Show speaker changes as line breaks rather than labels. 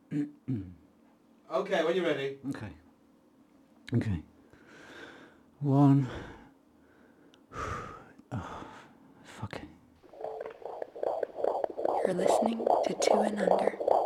Okay, when you're ready.
Okay. Okay. One. Oh, fuck it.
You're listening to Two and Under.